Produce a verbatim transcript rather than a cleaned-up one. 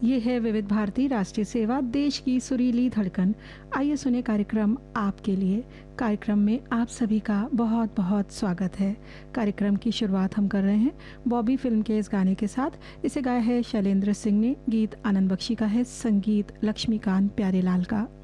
ये है विविध भारती राष्ट्रीय सेवा, देश की सुरीली धड़कन। आइए सुने कार्यक्रम आपके लिए। कार्यक्रम में आप सभी का बहुत बहुत स्वागत है। कार्यक्रम की शुरुआत हम कर रहे हैं बॉबी फिल्म के इस गाने के साथ। इसे गाया है शैलेंद्र सिंह ने, गीत आनंद बख्शी का है, संगीत लक्ष्मीकांत प्यारेलाल का।